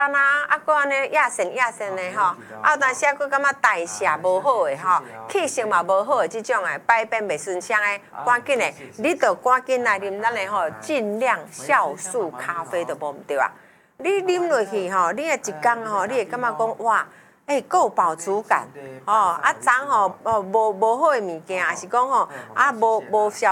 啊，搁安尼亚线的吼，啊，有当时啊，搁感觉代谢无好的吼，气性嘛无好的即种的，排便袂顺畅的，赶紧的，你着赶紧来啉咱的吼，尽量酵素咖啡就无毋对啊。你啉落去吼，你的一工吼，你会感觉讲哇，够饱足感，哦，啊，昨吼无好的物件，也是讲吼，啊无消。